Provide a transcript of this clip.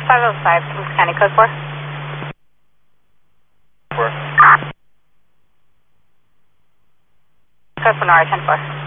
505, Kings County, code 4. 4. Code for Nora, 10-4.